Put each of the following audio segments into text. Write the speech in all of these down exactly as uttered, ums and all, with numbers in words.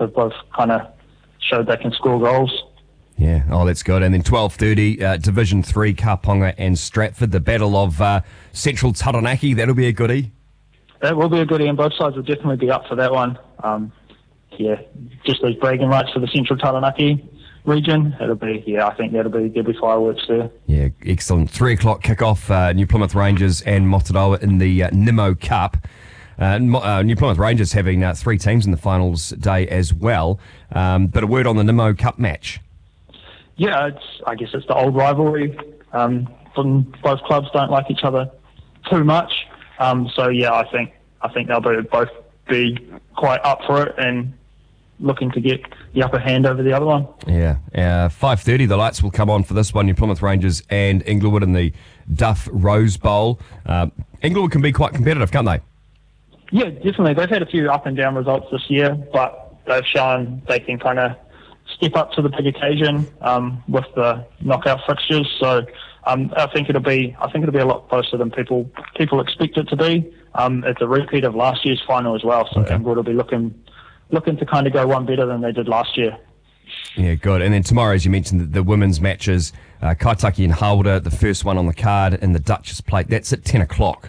they've both kind of showed they can score goals. Yeah, oh, that's good. And then twelve thirty, uh, Division three, Kauponga and Stratford, the battle of uh, Central Taranaki. That'll be a goodie. That will be a goodie, and both sides will definitely be up for that one. Um, yeah, just those bragging rights for the Central Taranaki region. It'll be, yeah, I think that'll be, there'll be fireworks there. Yeah, excellent. Three o'clock kickoff, uh, New Plymouth Rangers and Motoroa in the uh, Nimo Cup. Uh, uh, New Plymouth Rangers having uh, three teams in the finals day as well. Um, but a word on the Nimo Cup match. Yeah, it's, I guess it's the old rivalry. Um, from both clubs don't like each other too much. Um, so yeah, I think I think they'll be, both be quite up for it and looking to get the upper hand over the other one. Yeah, uh, five thirty, the lights will come on for this one, New Plymouth Rangers and Inglewood in the Duff Rose Bowl. Uh, Inglewood can be quite competitive, can't they? Yeah, definitely. They've had a few up and down results this year, but they've shown they can kind of step up to the big occasion um, with the knockout fixtures. So um, I think it'll be I think it'll be a lot closer than people people expect it to be. Um, it's a repeat of last year's final as well, so okay. Inglewood will be looking looking to kind of go one better than they did last year. Yeah, good. And then tomorrow, as you mentioned, the, the women's matches, uh, Kaitaki and Halder, the first one on the card, and the Duchess Plate. That's at ten o'clock.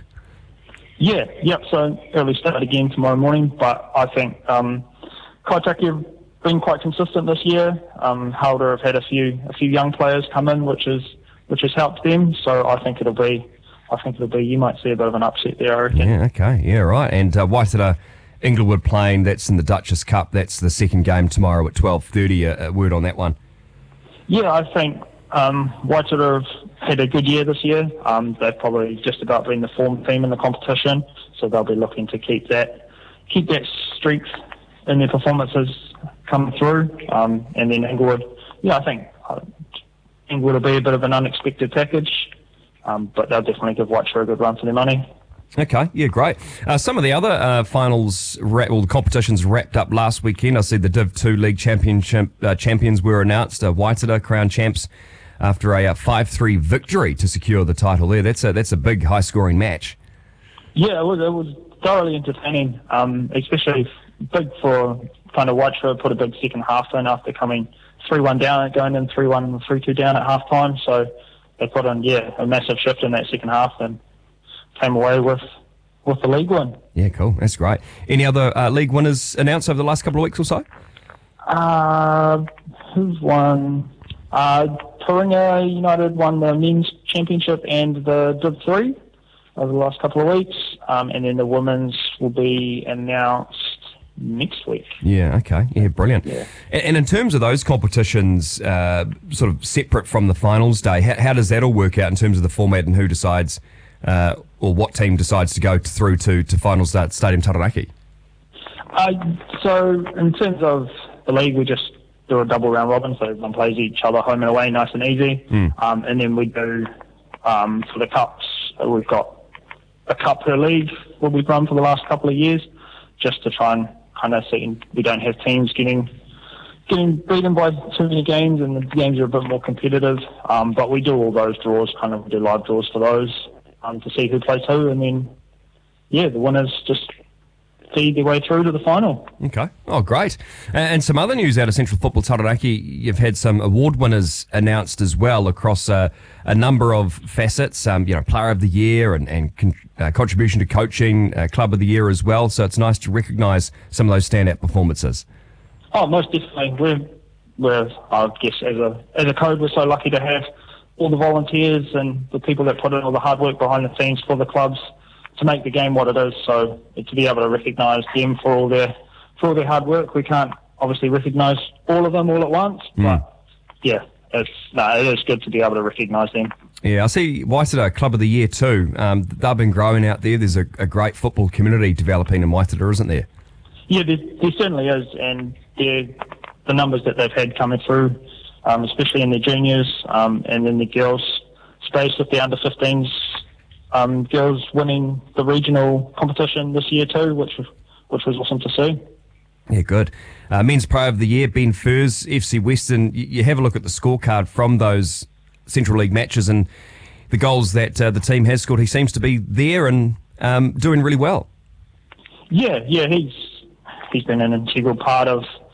Yeah, yep. So early start again tomorrow morning, but I think um, Kaitaki have been quite consistent this year. Um, Halder have had a few a few young players come in, which is which has helped them. So I think it'll be I think it'll be you might see a bit of an upset there, I reckon. Yeah, okay, yeah, right. And uh, Waitara Inglewood playing. That's in the Duchess Cup. That's the second game tomorrow at twelve thirty. A, a word on that one. Yeah, I think um, Waitara have had a good year this year. Um, they've probably just about been the form team in the competition, so they'll be looking to keep that keep that strength in their performances come through. Um, and then Inglewood, yeah, I think uh, Inglewood will be a bit of an unexpected package, um, but they'll definitely give Waitara a good run for their money. Okay, yeah, great. Uh, some of the other uh, finals, ra- well, the competitions wrapped up last weekend. I see the Div two League Championship uh, champions were announced. Uh, Waitara crown champs after a uh, five three victory to secure the title there. That's a that's a big, high-scoring match. Yeah, it was, it was thoroughly entertaining, um, especially big for kind of Waitara put a big second half in after coming three one down, going in three one and three two down at half time. So they put in, yeah, a massive shift in that second half and came away with with the league win. Yeah, cool. That's great. Any other uh, league winners announced over the last couple of weeks or so? Uh, who's won? Uh, Taringa United won the men's championship and the Div three over the last couple of weeks, um, and then the women's will be announced next week. Yeah, okay. Yeah, brilliant. Yeah. And, and in terms of those competitions, uh, sort of separate from the finals day, how, how does that all work out in terms of the format and who decides uh, or what team decides to go to, through to, to finals at Stadium Taranaki? Uh, so in terms of the league, we just do a double round robin, so everyone plays each other home and away, nice and easy. Mm. Um, and then we do, um, for the cups, we've got a cup per league, what we've run for the last couple of years, just to try and kind of see we don't have teams getting getting beaten by too many games, and the games are a bit more competitive. Um, but we do all those draws, kind of do live draws for those um, to see who plays who, and then yeah, the winners just feed their way through to the final. Okay. Oh, great. And some other news out of Central Football Taranaki, you've had some award winners announced as well across uh, a number of facets, um, you know, Player of the Year and, and con- uh, contribution to coaching, uh, Club of the Year as well. So it's nice to recognise some of those standout performances. Oh, most definitely. We're, we're, I guess, as a as a code, we're so lucky to have all the volunteers and the people that put in all the hard work behind the scenes for the clubs to make the game what it is. So to be able to recognise them for all their for all their hard work, we can't obviously recognise all of them all at once. Mm. But yeah, it's no, it is good to be able to recognise them. Yeah, I see Waitara Club of the Year too. Um, they've been growing out there. There's a, a great football community developing in Waitara, isn't there? Yeah, there, there certainly is, and the numbers that they've had coming through, um, especially in the juniors um, and in the girls space with the under fifteens. Um, girls winning the regional competition this year too, which was which was awesome to see. Yeah, good. Uh, Men's Player of the Year, Ben Furs, F C Western. You, you have a look at the scorecard from those Central League matches and the goals that uh, the team has scored. He seems to be there and um, doing really well. Yeah, yeah, he's he's been an integral part of